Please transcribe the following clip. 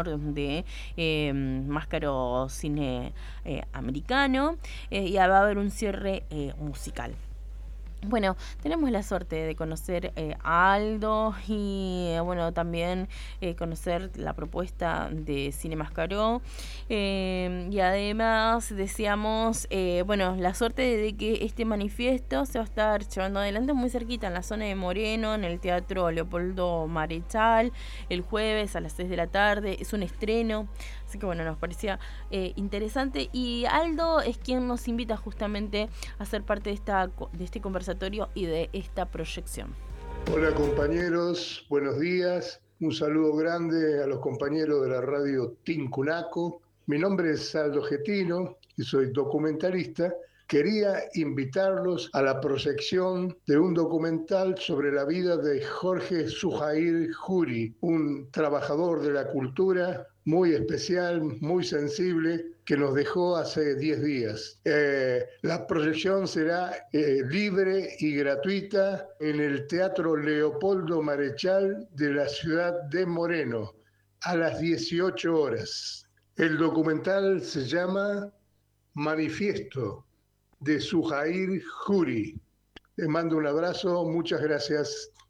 señor de Máscaro Cine Americano, y va a haber un cierre musical. Bueno, tenemos la suerte de conocer a Aldo y bueno, también conocer la propuesta de Cine Mascaró, y además decíamos, bueno, la suerte de que este manifiesto se va a estar llevando adelante muy cerquita en la zona de Moreno, en el Teatro Leopoldo Marechal, el jueves a las 6 de la tarde, es un estreno, así que bueno, nos parecía interesante, y Aldo es quien nos invita justamente a ser parte de este conversatorio y de esta proyección. Hola compañeros, buenos días. Un saludo grande a los compañeros de la radio Tincunaco. Mi nombre es Aldo Getino y soy documentalista. Quería invitarlos a la proyección de un documental sobre la vida de Jorge Zuhair Juri, un trabajador de la cultura muy especial, muy sensible, que nos dejó hace 10 días. La proyección será libre y gratuita en el Teatro Leopoldo Marechal de la ciudad de Moreno a las 18 horas. El documental se llama Manifiesto de Zuhair Juri. Les mando un abrazo, muchas gracias.